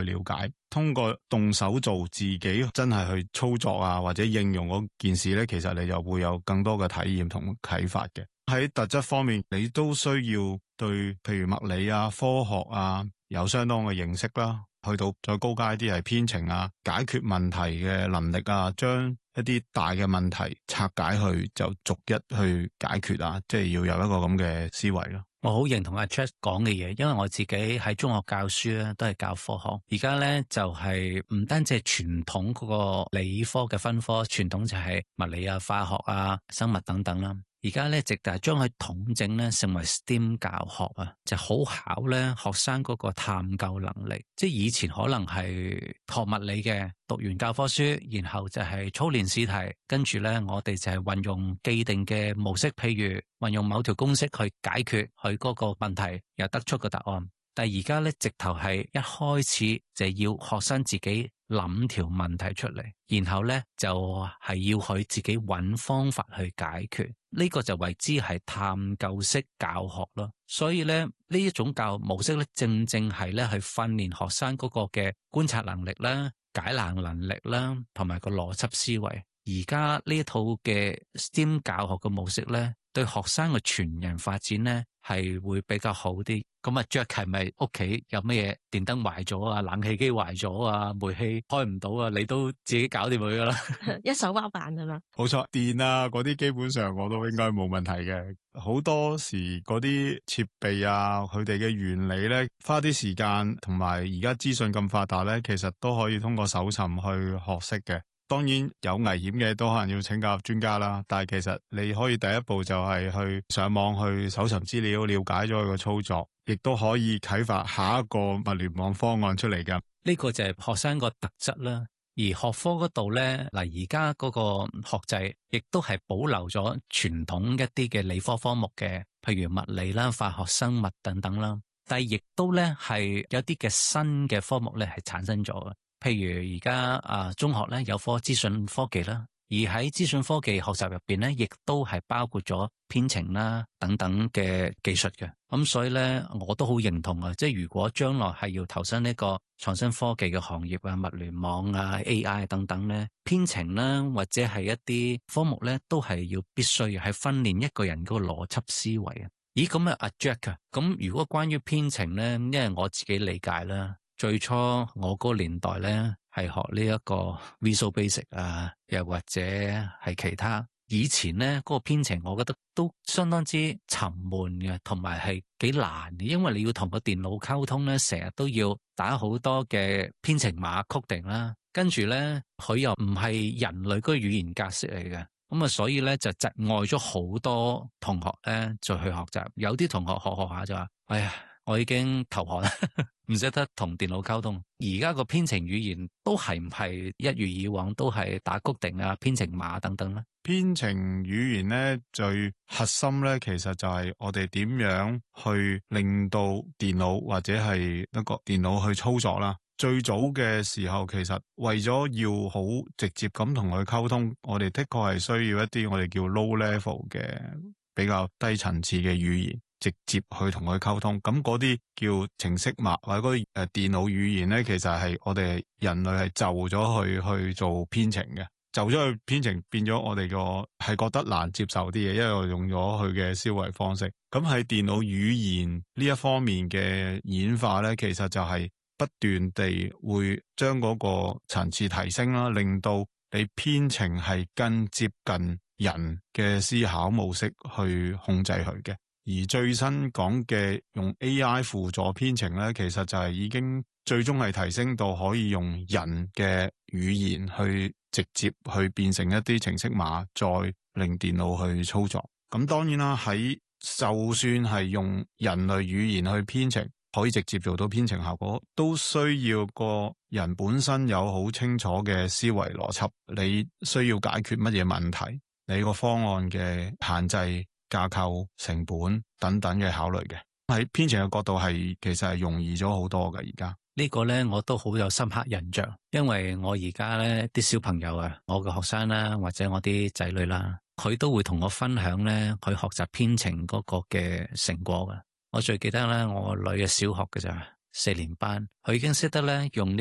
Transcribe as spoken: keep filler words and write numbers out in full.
了解，通過動手做自己真係去操作啊，或者應用嗰件事咧，其實你就會有更多嘅體驗同啟發嘅。喺特質方面，你都需要對譬如物理啊、科學啊有相當嘅認識啦。去到再高階啲係編程啊，解決問題嘅能力啊，將一啲大嘅問題拆解去就逐一去解決啊，即係要有一個咁嘅思維咯。 我好認同阿 Jack 講嘅嘢，因為我自己喺中學教書咧，都係教科學。而家咧就係唔單止係傳統嗰個理科嘅分科，傳統就係物理啊、化學啊、生物等等啦。而家咧，直係將佢統整咧，成為 S T E M 教學啊，就好考咧學生嗰個探究能力。即係以前可能係學物理嘅，讀完教科書，然後就係操練試題，跟住咧我哋就係運用既定嘅模式，譬如運用某條公式去解決佢嗰個問題，又得出個答案。但係而家咧，直頭係一開始就要學生自己諗條問題出嚟，然後咧就係要佢自己揾方法去解決。呢個就為之係探究式教學咯。所以咧，呢一種教學模式咧，正正係咧去訓練學生嗰個嘅觀察能力啦、解難能力啦，同埋個邏輯思維。而家呢一套嘅 S T E M 教學嘅模式咧，對學生嘅全人發展咧係會比較好啲。咁啊 Jack 係咪屋企有乜嘢電燈壞咗啊、冷氣機壞咗啊、煤氣開唔到啊，你都自己搞掂佢噶啦？ 一手包辦啊嘛。 冇錯，電啊嗰啲基本上我都應該冇問題嘅。好多時嗰啲設備啊，佢哋嘅原理咧，花啲時間同埋而家資訊咁發達咧，其實都可以通過搜尋去學識嘅。當然有危險嘅都可能要請教專家啦，但係其實你可以第一步就係去上網去搜尋資料，了解咗佢個操作，亦都可以啟發下一個物聯網方案出嚟㗎。 呢個就係學生個特質啦。而學科嗰度咧，嗱而家嗰個學制亦都係保留咗傳統一啲嘅理科科目嘅，譬如物理啦、化學、生物等等啦。但係亦都咧係有啲嘅新嘅科目咧係產生咗嘅。譬如而家啊，中學咧有科資訊科技啦，而喺資訊科技學習入邊咧，亦都係包括咗編程啦等等嘅技術嘅。咁所以咧，我都好認同啊，即係如果將來係要投身呢個創新科技嘅行業啊、物聯網啊、A I 等等咧，編程啦或者係一啲科目咧，都係要必須係訓練一個人嗰個邏輯思維啊。咦，咁啊，阿 Jack 啊，咁如果關於編程咧，因為我自己理解啦。最初我嗰個年代咧係學呢一個 Visual Basic 啊，又或者係其他。以前咧嗰個編程，我覺得都相當之沉悶嘅，同埋係幾難嘅，因為你要同個電腦溝通咧，成日都要打好多嘅編程碼曲定啦，跟住咧佢又唔係人類嗰個語言格式嚟嘅，咁啊所以咧就窒礙咗好多同學咧就去學習。有啲同學學學下就話：哎呀，我已經投降啦。唔識得同電腦溝通，而家個編程語言都係唔係一如以往都係打曲定啊、編程碼等等咧？ 編程語言咧最核心咧，其實就係我哋點樣去令到電腦或者係一個電腦去操作啦。最早嘅時候，其實為咗要好直接咁同佢溝通，我哋的確係需要一啲我哋叫 low level 嘅比較低層次嘅語言。直接去同佢溝通，咁嗰啲叫程式碼或者嗰啲誒電腦語言咧，其實係我哋人類係就咗去去做編程嘅，就咗去編程變咗我哋個係覺得難接受啲嘢，因為我用咗佢嘅思維方式。咁喺電腦語言呢一方面嘅演化咧，其實就係不斷地會將嗰個層次提升啦，令到你編程係更接近人嘅思考模式去控制佢嘅。而最新講嘅用 A I 輔助編程咧，其實就係已經最終係提升到可以用人嘅語言去直接去變成一啲程式碼，再令電腦去操作。咁當然啦，喺就算係用人類語言去編程，可以直接做到編程效果，都需要個人本身有好清楚嘅思維邏輯。你需要解決乜嘢問題？你個方案嘅限制、架構、成本等等嘅考慮嘅，喺編程嘅角度係其實係容易咗好多嘅。而家呢個咧我都好有深刻印象，因為我而家咧啲小朋友啊，我嘅學生啦，或者我啲仔女啦，佢都會同我分享咧佢學習編程嗰個嘅成果㗎。我最記得咧，我女嘅小學嘅咋，四年班，佢已經識得咧用